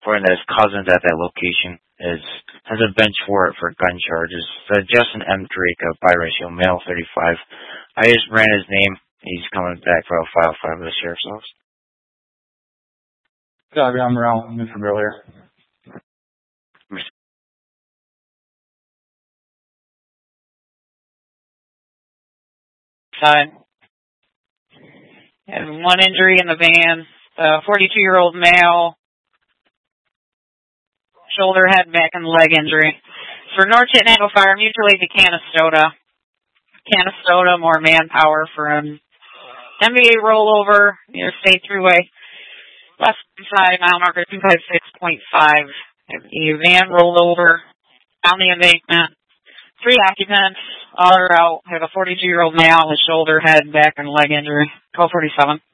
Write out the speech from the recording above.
reporting that his cousin's at that location has a bench warrant for gun charges. Justin M. Drake, a biracial male, 35. I just ran his name. He's coming back for a file 5 of the sheriff's office. Copy, I'm around Mr. Bill here. Had one injury in the van. 42-year-old male. Shoulder, head, back, and leg injury. For North Chittenden Fire, mutual aid to Canastota. Canastota, more manpower for an MVA rollover near State Thruway. Left side, mile marker 256.5. The van rolled over down the embankment. 3 occupants, all are out. Have a 42-year-old male with shoulder, head, back, and leg injury. 1247.